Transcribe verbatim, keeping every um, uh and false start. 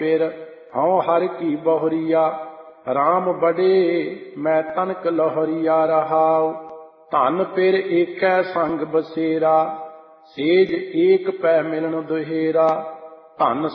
फिर हौं हर की बहुरिया, राम बड़े मैं तनक लहरिया रहाओ। धन फिर एकै संग बसेरा, सेज एक पै मिलन दुहेरा। धन